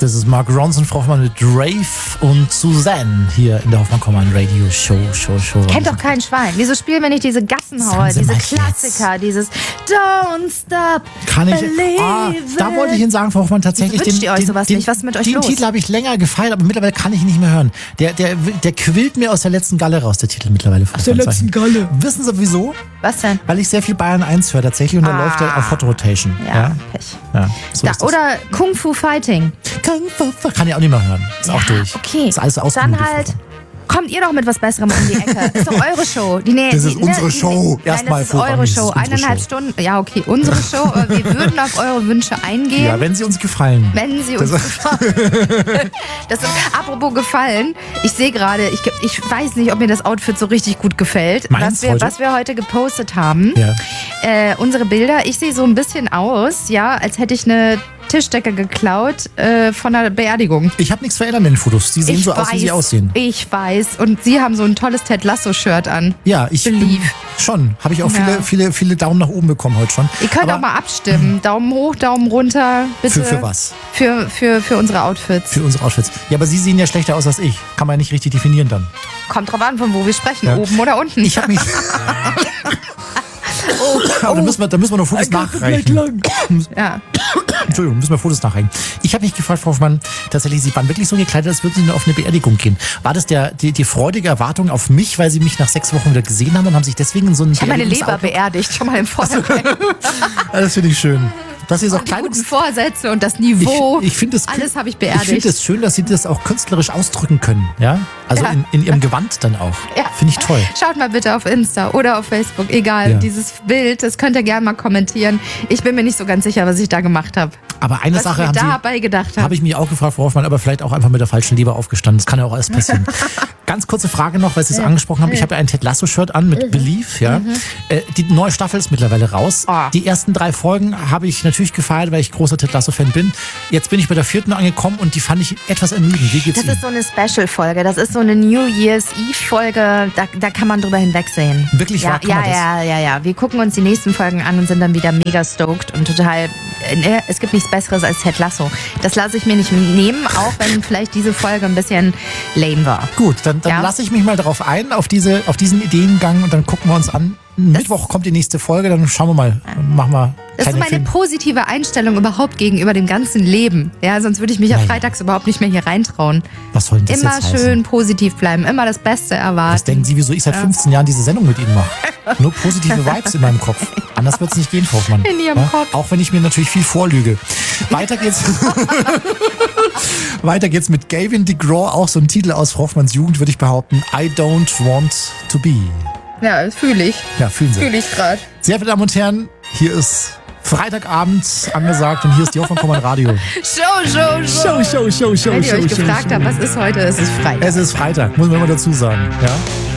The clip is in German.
Das ist Mark Ronson, Frau Hoffmann mit Rave und Suzanne hier in der Hoffmann-Kommand Radio Show. Kennt doch kein Schwein. Wieso spielen wir nicht diese Gassenhauer, diese Klassiker, dieses Don't Stop Kann ich? Believe Da wollte ich Ihnen sagen, Frau Hoffmann, tatsächlich Wünscht ihr euch sowas nicht? Was ist mit euch den los? Titel habe ich länger gefeiert, aber mittlerweile kann ich ihn nicht mehr hören. Der quillt mir aus der letzten Galle raus, der Titel mittlerweile. Aus der letzten Galle. Wissen Sie wieso? Was denn? Weil ich sehr viel Bayern 1 höre tatsächlich und da läuft er auf Hot Rotation. Ja, Pech. Ja, so ist das. Oder Kung Fu Fighting. Kann ich auch nicht mehr hören. Ist auch durch. Okay. Ist alles Dann ausgemutet. halt, kommt ihr doch mit was Besserem um die Ecke. Ist doch eure Show. Das ist unsere Show. Nein, Erstmal das ist eure Show. vorrangig, das ist unsere 1,5 Show. Stunden. Ja, okay, unsere Show. Aber wir würden auf eure Wünsche eingehen. Ja, wenn sie uns gefallen. Wenn sie uns gefallen. Das ist, apropos gefallen, ich sehe gerade, ich weiß nicht, ob mir das Outfit so richtig gut gefällt, Meins heute? was wir heute gepostet haben. Ja. Unsere Bilder, ich sehe so ein bisschen aus, ja, als hätte ich eine Tischdecke geklaut von einer Beerdigung. Ich habe nichts verändert in den Fotos. Die sehen so aus, wie sie aussehen. Ich weiß. Und Sie haben so ein tolles Ted Lasso-Shirt an. Ja, ich bin schon. Habe ich auch viele Daumen nach oben bekommen heute schon. Ihr könnt Aber auch mal abstimmen. Daumen hoch, Daumen runter. Bitte. Für was? Für unsere Outfits. Für unsere Outfits. Ja, aber Sie sehen ja schlechter aus als ich. Kann man ja nicht richtig definieren dann. Kommt drauf an, von wo wir sprechen. Ja. Oben oder unten. Ich habe mich... Aber da müssen wir noch Fotos nachreichen. Ja. Entschuldigung, müssen wir Fotos nachreichen. Ich habe mich gefragt, Frau Hoffmann, tatsächlich, Sie waren wirklich so gekleidet, als würden Sie nur auf eine Beerdigung gehen. War das die freudige Erwartung auf mich, weil Sie mich nach 6 Wochen wieder gesehen haben und haben sich deswegen in so einen Ich habe meine Leber beerdigt, schon mal im Vorhinein. Ja, das finde ich schön. Dass Sie es auch Die guten Vorsätze und das Niveau, ich finde es alles habe ich beerdigt. Ich finde es schön, dass Sie das auch künstlerisch ausdrücken können. Ja? Also in Ihrem Gewand dann auch. Ja. Finde ich toll. Schaut mal bitte auf Insta oder auf Facebook, egal, Ja. dieses Bild, das könnt ihr gerne mal kommentieren. Ich bin mir nicht so ganz sicher, was ich da gemacht habe. Aber eine Was Sache ich mir dabei gedacht habe. habe ich mich auch gefragt, Frau Hoffmann, aber vielleicht auch einfach mit der falschen Leber aufgestanden. Das kann ja auch alles passieren. Ganz kurze Frage noch, weil Sie es angesprochen haben. Ich habe ja ein Ted Lasso-Shirt an mit Believe. Ja. Die neue Staffel ist mittlerweile raus. Oh. Die ersten 3 Folgen habe ich natürlich gefeiert, weil ich großer Ted Lasso-Fan bin. Jetzt bin ich bei der 4. angekommen und die fand ich etwas ermüdend. Wie geht's Das Ihnen? ist so eine Special-Folge. Das ist so eine New Year's Eve-Folge. Da kann man drüber hinwegsehen. Wirklich wahr? Kann man das? Ja. Wir gucken uns die nächsten Folgen an und sind dann wieder mega stoked und total. Es gibt nichts Besseres als Ted Lasso. Das lasse ich mir nicht nehmen, auch wenn vielleicht diese Folge ein bisschen lame war. Gut, dann lasse ich mich mal darauf ein, auf diesen Ideengang und dann gucken wir uns an. Mittwoch kommt die nächste Folge, dann schauen wir mal. Machen wir Das ist meine positive Einstellung überhaupt gegenüber dem ganzen Leben. Ja, sonst würde ich mich ja freitags überhaupt nicht mehr hier reintrauen. Was soll denn das Immer jetzt heißen? schön positiv bleiben, immer das Beste erwarten. Was denken Sie, wieso ich seit 15 Jahren diese Sendung mit Ihnen mache? Nur positive Vibes in meinem Kopf. Anders wird es nicht gehen, Frau Hoffmann. In Ihrem Kopf. Auch wenn ich mir natürlich viel vorlüge. Weiter geht's mit Gavin DeGraw, auch so ein Titel aus Frau Hoffmanns Jugend, würde ich behaupten. I don't want to be. Ja, das fühle ich. Ja, fühlen Sie. Fühle ich gerade. Sehr verehrte Damen und Herren, hier ist Freitagabend angesagt und hier ist die Hoffmann-Kommand Radio. Show. Wenn ihr euch gefragt habt, was ist heute, es ist Freitag. Es ist Freitag, muss man immer dazu sagen. Ja?